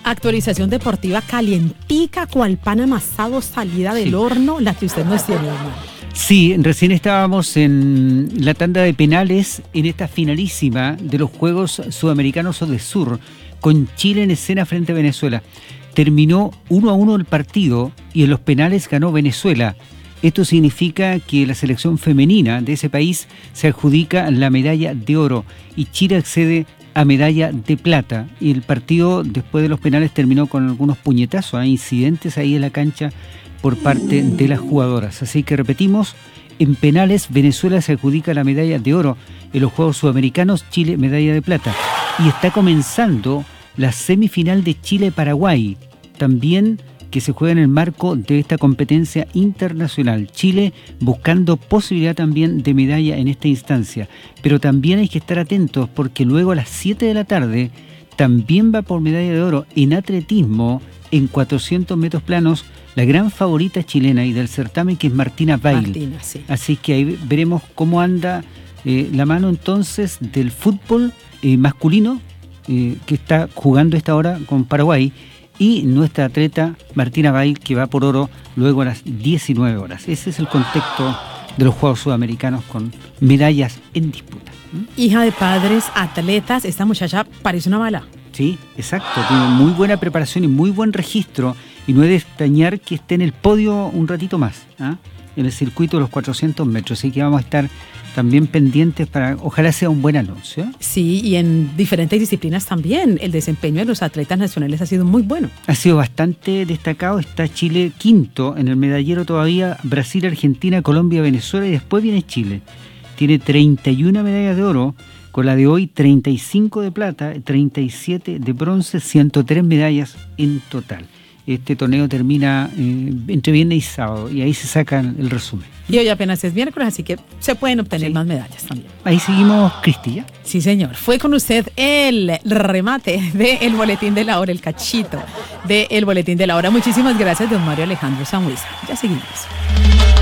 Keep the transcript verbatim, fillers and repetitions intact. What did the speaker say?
Actualización deportiva calientica, cual pan amasado salida del sí. horno, la que usted nos tiene, hermano. Sí, recién estábamos en la tanda de penales en esta finalísima de los Juegos Sudamericanos Odesur, con Chile en escena frente a Venezuela. Terminó uno a uno el partido y en los penales ganó Venezuela. Esto significa que la selección femenina de ese país se adjudica la medalla de oro y Chile accede a medalla de plata. Y el partido después de los penales terminó con algunos puñetazos, hay incidentes ahí en la cancha por parte de las jugadoras. Así que repetimos, en penales Venezuela se adjudica la medalla de oro, en los Juegos Sudamericanos Chile medalla de plata. Y está comenzando la semifinal de Chile-Paraguay, también que se juega en el marco de esta competencia internacional. Chile buscando posibilidad también de medalla en esta instancia. Pero también hay que estar atentos porque luego a las siete de la tarde también va por medalla de oro en atletismo en cuatrocientos metros planos la gran favorita chilena y del certamen, que es Martina Bail. Martina, sí. Así que ahí veremos cómo anda eh, la mano entonces del fútbol eh, masculino eh, que está jugando esta hora con Paraguay, y nuestra atleta Martina Bail, que va por oro luego a las diecinueve horas. Ese es el contexto de los Juegos Sudamericanos con medallas en disputa. ¿Mm? Hija de padres atletas, esta muchacha parece una bala. Sí, exacto, tiene muy buena preparación y muy buen registro, y no es de extrañar que esté en el podio un ratito más, ¿eh? en el circuito de los cuatrocientos metros, así que vamos a estar también pendientes para, ojalá sea un buen anuncio. Sí, y en diferentes disciplinas también, el desempeño de los atletas nacionales ha sido muy bueno. Ha sido bastante destacado, está Chile quinto en el medallero todavía, Brasil, Argentina, Colombia, Venezuela, y después viene Chile. Tiene treinta y una medallas de oro, con la de hoy treinta y cinco de plata, treinta y siete de bronce, ciento tres medallas en total. Este torneo termina eh, entre viernes y sábado, y ahí se sacan el resumen. Y hoy apenas es miércoles, así que se pueden obtener sí. más medallas también. Ahí seguimos, Cristi, ¿ya? Sí, señor. Fue con usted el remate del Boletín de la Hora, el cachito del Boletín de la Hora. Muchísimas gracias, don Mario Alejandro Sanhueza. Ya seguimos.